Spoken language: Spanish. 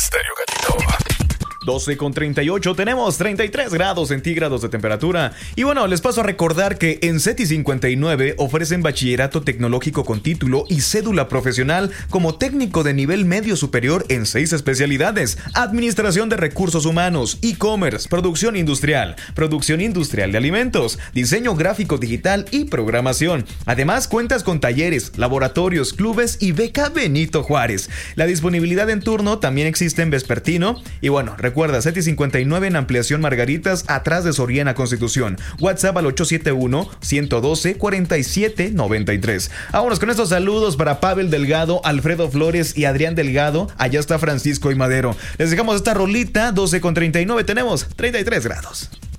Estéreo Gatito. 12:38, tenemos 33 grados centígrados de temperatura. Y bueno, les paso a recordar que en CETI 59 ofrecen bachillerato tecnológico con título y cédula profesional como técnico de nivel medio superior en 6 especialidades: administración de recursos humanos, e-commerce, producción industrial de alimentos, diseño gráfico digital y programación. Además, cuentas con talleres, laboratorios, clubes y beca Benito Juárez. La disponibilidad en turno también existe en vespertino. Y bueno, recuerda, CETI 59 en Ampliación Margaritas, atrás de Soriana Constitución. WhatsApp al 871-112-4793. Vámonos con estos saludos para Pavel Delgado, Alfredo Flores y Adrián Delgado. Allá está Francisco y Madero. Les dejamos esta rolita, 12:39, tenemos 33 grados.